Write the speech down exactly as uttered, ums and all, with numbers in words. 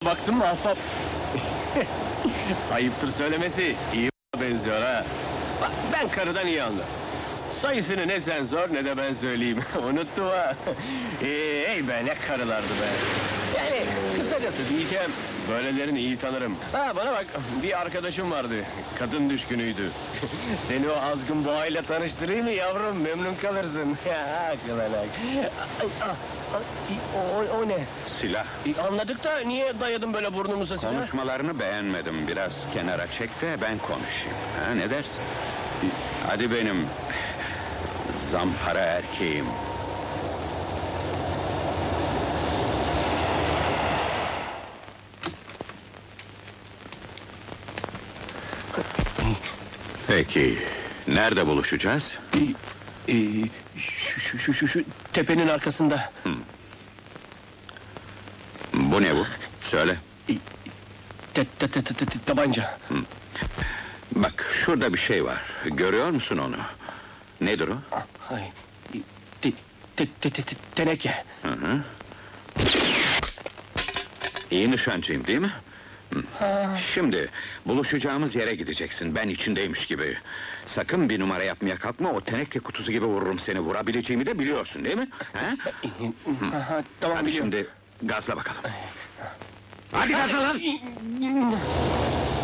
Baktın mı ahbap? Ayıptır söylemesi, iyi benziyor ha. Bak, ben karıdan iyi anlarım. Sayısını ne sen sor ne de ben söyleyeyim. Unuttum ha. Ee, ey be, ne karılardı be! Yani kısacası diyeceğim, böylelerini iyi tanırım. Ha, bana bak, bir arkadaşım vardı, kadın düşkünüydü. Seni o azgın boğayla tanıştırayım mı yavrum, memnun kalırsın. Ya akılanak! O, o ne? Silah. E, Anladık da niye dayadın böyle burnumuza silah? Konuşmalarını beğenmedim. Biraz kenara çek de ben konuşayım. Ha, ne dersin? Hadi benim zampara erkeğim. Peki, nerede buluşacağız? E, e, şu, şu, şu, şu, şu tepenin arkasında. Bu ne bu? Söyle. Te, te, te, te, te, te- tabanca. Bak, şurada bir şey var. Görüyor musun onu? Nedir o? Ay, te, te, te, te, te- teneke. Hı hı. İyi nişancıyım, değil mi? Hı. Şimdi, buluşacağımız yere gideceksin, ben içindeymiş gibi. Sakın bir numara yapmaya kalkma, o teneke kutusu gibi vururum seni, vurabileceğimi de biliyorsun, değil mi? Ha? Aha, tamam, Hadi biliyorum. şimdi, gazla bakalım. Hadi gazla lan!